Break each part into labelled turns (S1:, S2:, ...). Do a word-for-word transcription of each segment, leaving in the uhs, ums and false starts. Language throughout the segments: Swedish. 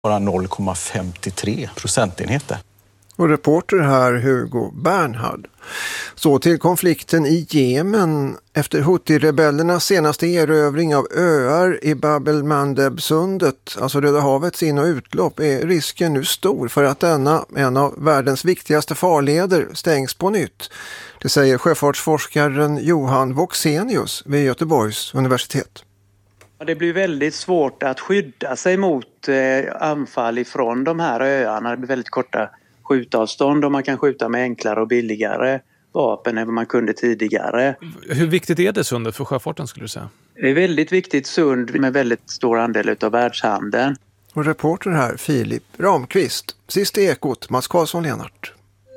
S1: Bara noll komma femtiotre procentenheter.
S2: Och reporter här Hugo Bernhard. Så till konflikten i Jemen. Efter Houthi-rebellernas senaste erövring av öar i Bab el-Mandeb-sundet, alltså Röda havets in- och utlopp, är risken nu stor för att denna, en av världens viktigaste farleder, stängs på nytt. Det säger sjöfartsforskaren Johan Voxenius vid Göteborgs universitet.
S3: Det blir väldigt svårt att skydda sig mot eh, anfall ifrån de här öarna. Det blir väldigt korta skjutavstånd och man kan skjuta med enklare och billigare vapen än vad man kunde tidigare.
S4: Hur viktigt är det sundet för sjöfarten skulle du säga?
S3: Det är väldigt viktigt sund med väldigt stor andel av världshandeln.
S2: Och reporter här Filip Ramqvist. Sist i Ekot, Mats Karlsson-Lenart.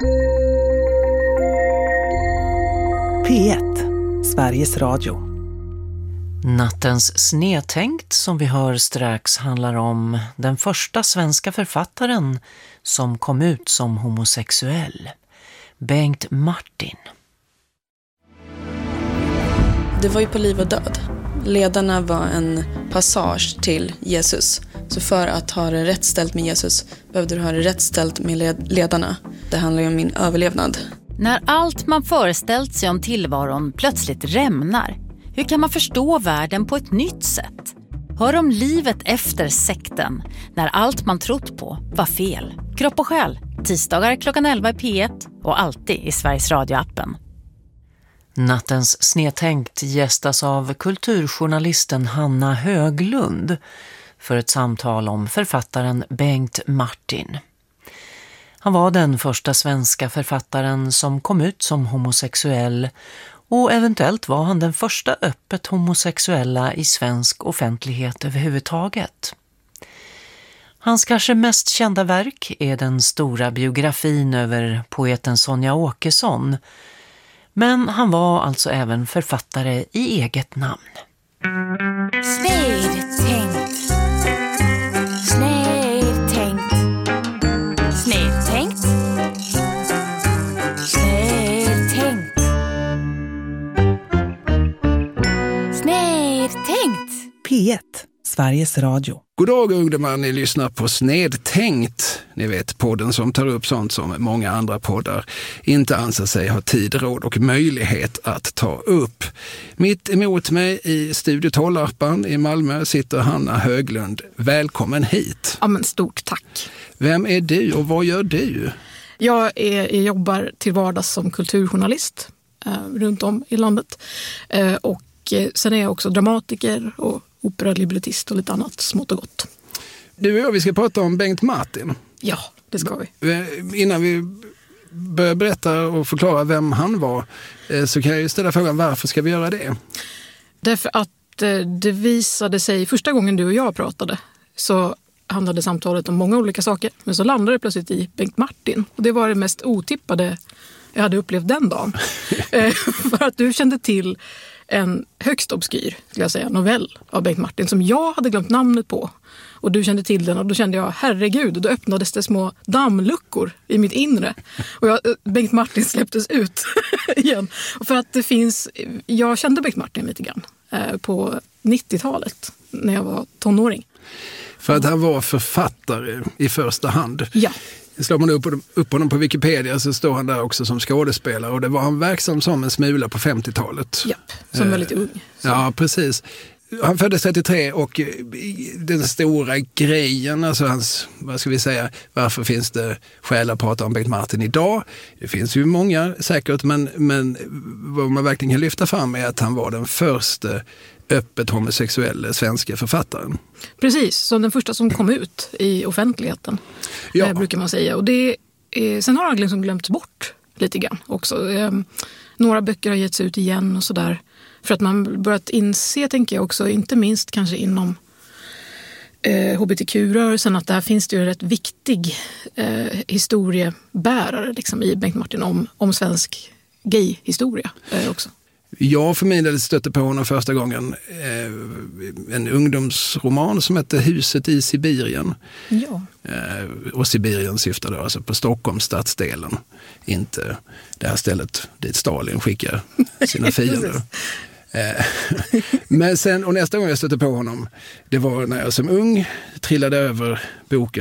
S5: P ett, Sveriges Radio.
S6: Nattens snedtänkt som vi hör strax handlar om den första svenska författaren som kom ut som homosexuell, Bengt Martin.
S7: Det var ju på liv och död. Ledarna var en passage till Jesus. Så för att ha det rätt ställt med Jesus behövde du ha det rätt ställt med ledarna. Det handlar ju om min överlevnad.
S8: När allt man föreställt sig om tillvaron plötsligt rämnar, hur kan man förstå världen på ett nytt sätt? Hör om livet efter sekten, när allt man trott på var fel. Kropp och själ, tisdagar klockan elva i P ett och alltid i Sveriges Radio-appen.
S6: Nattens snedtänkt gästas av kulturjournalisten Hanna Höglund för ett samtal om författaren Bengt Martin. Han var den första svenska författaren som kom ut som homosexuell, och eventuellt var han den första öppet homosexuella i svensk offentlighet överhuvudtaget. Hans kanske mest kända verk är den stora biografin över poeten Sonja Åkesson. Men han var alltså även författare i eget namn.
S8: Snedtänkt. Snedtänkt. Snedtänkt. Snedtänkt. Snedtänkt.
S5: P ett, Sveriges Radio.
S9: God dag ungdomar, ni lyssnar på Snedtänkt. Ni vet, podden som tar upp sånt som många andra poddar inte anser sig ha tid, råd och möjlighet att ta upp. Mitt emot mig i Studio Tollarpan i Malmö sitter Hanna Höglund. Välkommen hit.
S10: Ja, men stort tack.
S9: Vem är du och vad gör du?
S10: Jag, är, jag jobbar till vardags som kulturjournalist eh, runt om i landet. Eh, och eh, sen är jag också dramatiker och operalibrettist och lite annat smått och gott.
S9: Du och jag, vi ska prata om Bengt Martin.
S10: Ja, det ska vi.
S9: Innan vi börjar berätta och förklara vem han var så kan jag ju ställa frågan, varför ska vi göra det?
S10: Därför att det visade sig, första gången du och jag pratade så handlade samtalet om många olika saker. Men så landade det plötsligt i Bengt Martin. Och det var det mest otippade jag hade upplevt den dagen. För att du kände till en högst obskyr, skulle jag säga, novell av Bengt Martin som jag hade glömt namnet på. Och du kände till den och då kände jag, herregud, då öppnades det små dammluckor i mitt inre. Och jag, Bengt Martin släpptes ut igen. Och för att det finns, jag kände Bengt Martin lite grann eh, på nittiotalet när jag var tonåring.
S9: För att han var författare i första hand.
S10: Ja.
S9: Slår man upp, upp honom på Wikipedia så står han där också som skådespelare. Och det var han verksam som en smula på femtiotalet.
S10: Japp, som väldigt ung. Så.
S9: Ja, precis. Han föddes trettiotre och den stora grejen, alltså hans, vad ska vi säga, varför finns det skäl att prata om Bengt Martin idag? Det finns ju många säkert, men, men vad man verkligen kan lyfta fram är att han var den första öppet homosexuella svenska författaren.
S10: Precis, som den första som kom ut i offentligheten, ja. eh, brukar man säga. Och det, eh, sen har han liksom glömts bort lite grann också. Eh, några böcker har getts ut igen och sådär. För att man börjat inse, tänker jag också, inte minst kanske inom eh, H B T Q-rörelsen, att där finns det ju en rätt viktig eh, historiebärare liksom, i Bengt Martin om, om svensk gay-historia eh, också.
S9: Jag för min del stötte på honom första gången eh, en ungdomsroman som hette Huset i Sibirien.
S10: Ja.
S9: Eh, och Sibirien syftade alltså på Stockholms stadsdelen, inte det här stället dit Stalin skickar sina fiender. eh, men sen, och nästa gång jag stötte på honom, det var när jag som ung trillade över boken